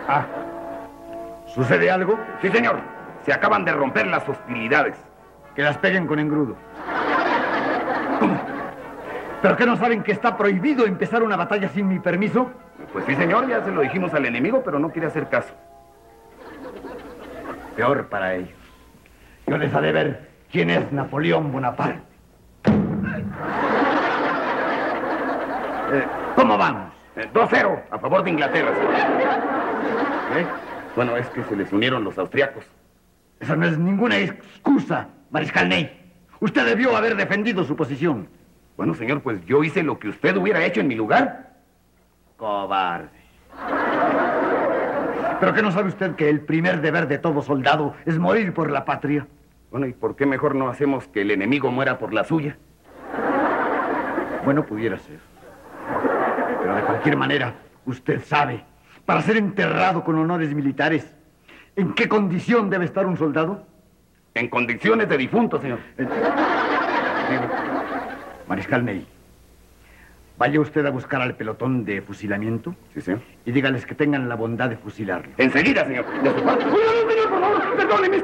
Ah, ¿sucede algo? Sí, señor. Se acaban de romper las hostilidades. Que las peguen con engrudo. ¿Cómo? ¿Pero qué no saben que está prohibido empezar una batalla sin mi permiso? Pues sí, señor, ya se lo dijimos al enemigo, pero no quiere hacer caso. Peor para ellos. Yo les haré ver quién es Napoleón Bonaparte. ¿Cómo vamos? 2-0 a favor de Inglaterra, señor. Bueno, es que se les unieron los austriacos. Esa no es ninguna excusa, Mariscal Ney. Usted debió haber defendido su posición. Bueno, señor, pues yo hice lo que usted hubiera hecho en mi lugar. Cobarde. ¿Pero qué no sabe usted que el primer deber de todo soldado es morir por la patria? Bueno, ¿y por qué mejor no hacemos que el enemigo muera por la suya? Bueno, pudiera ser. Pero de cualquier manera, usted sabe, para ser enterrado con honores militares, ¿en qué condición debe estar un soldado? En condiciones de difunto, señor. Mariscal Ney, vaya usted a buscar al pelotón de fusilamiento. Sí, señor. Y dígales que tengan la bondad de fusilarlo. Enseguida, señor. De su parte. ¡Cuidado, señor, por favor! ¡Perdóneme!